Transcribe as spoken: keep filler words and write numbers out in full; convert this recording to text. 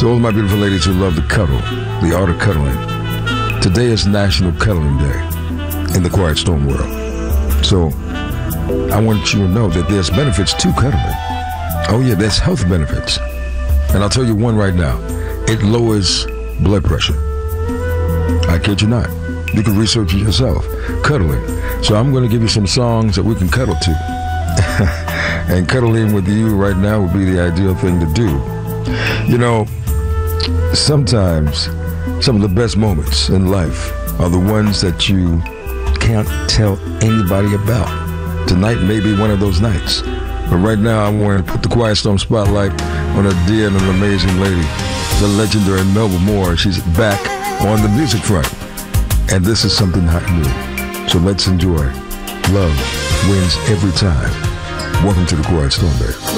To all my beautiful ladies who love to cuddle, the art of cuddling, today is National Cuddling Day in the Quiet Storm world. So I want you to know that there's benefits to cuddling. Oh yeah, there's health benefits. And I'll tell you one right now. It lowers blood pressure. I kid you not. You can research it yourself. Cuddling. So I'm going to give you some songs that we can cuddle to. And cuddling with you right now would be the ideal thing to do. You know, sometimes some of the best moments in life are the ones that you can't tell anybody about. Tonight may be one of those nights. But right now I want to put the Quiet Storm spotlight on a dear and an amazing lady, the legendary Melba Moore. She's back on the music front. And this is something hot new. So let's enjoy. Love wins every time. Welcome to the Quiet Storm, baby.